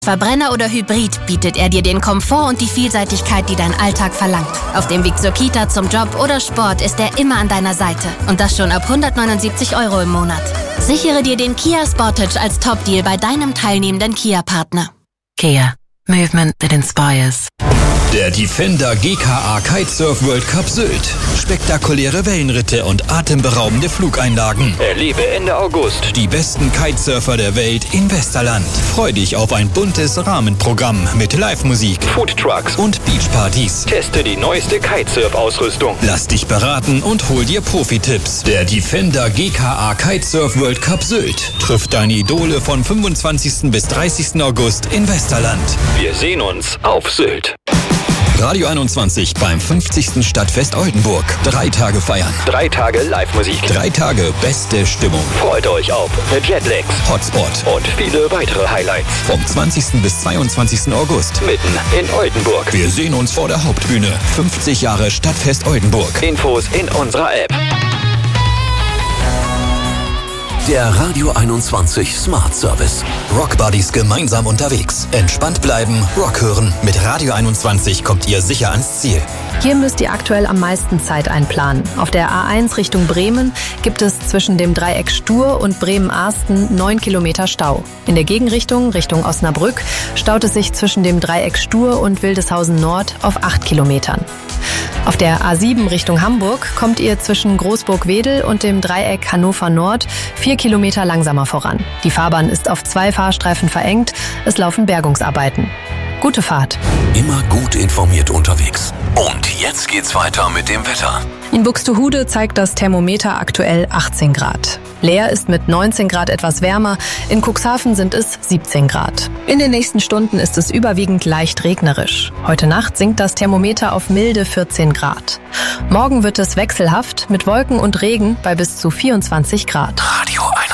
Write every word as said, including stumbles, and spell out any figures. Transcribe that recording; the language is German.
Verbrenner oder Hybrid bietet er dir den Komfort und die Vielseitigkeit, die dein Alltag verlangt. Auf dem Weg zur Kita, zum Job oder Sport ist er immer an deiner Seite. Und das schon ab hundertneunundsiebzig Euro im Monat. Sichere dir den Kia Sportage als Top-Deal bei deinem teilnehmenden Kia-Partner. Kia. Movement that inspires. Der Defender G K A Kitesurf World Cup Sylt. Spektakuläre Wellenritte und atemberaubende Flugeinlagen. Erlebe Ende August die besten Kitesurfer der Welt in Westerland. Freu dich auf ein buntes Rahmenprogramm mit Live-Musik, Foodtrucks und Beachpartys. Teste die neueste Kitesurf-Ausrüstung. Lass dich beraten und hol dir Profi-Tipps. Der Defender G K A Kitesurf World Cup Sylt trifft deine Idole von fünfundzwanzigsten bis dreißigsten August in Westerland. Wir sehen uns auf Sylt. Radio einundzwanzig beim fünfzigsten Stadtfest Oldenburg. Drei Tage feiern. Drei Tage Live-Musik. Drei Tage beste Stimmung. Freut euch auf Jetlags, Hotspot und viele weitere Highlights. Vom zwanzigsten bis zweiundzwanzigsten August. Mitten in Oldenburg. Wir sehen uns vor der Hauptbühne. fünfzig Jahre Stadtfest Oldenburg. Infos in unserer App. Der Radio einundzwanzig Smart Service. Rockbuddies gemeinsam unterwegs. Entspannt bleiben, Rock hören. Mit Radio einundzwanzig kommt ihr sicher ans Ziel. Hier müsst ihr aktuell am meisten Zeit einplanen. Auf der A eins Richtung Bremen gibt es zwischen dem Dreieck Stur und Bremen-Arsten neun Kilometer Stau. In der Gegenrichtung, Richtung Osnabrück, staut es sich zwischen dem Dreieck Stur und Wildeshausen Nord auf acht Kilometern. Auf der A sieben Richtung Hamburg kommt ihr zwischen Großburg-Wedel und dem Dreieck Hannover Nord vier Kilometer langsamer voran. Die Fahrbahn ist auf zwei Fahrstreifen verengt, es laufen Bergungsarbeiten. Gute Fahrt. Immer gut informiert unterwegs. Und jetzt geht's weiter mit dem Wetter. In Buxtehude zeigt das Thermometer aktuell achtzehn Grad. Leer ist mit neunzehn Grad etwas wärmer, in Cuxhaven sind es siebzehn Grad. In den nächsten Stunden ist es überwiegend leicht regnerisch. Heute Nacht sinkt das Thermometer auf milde vierzehn Grad. Morgen wird es wechselhaft mit Wolken und Regen bei bis zu vierundzwanzig Grad. Radio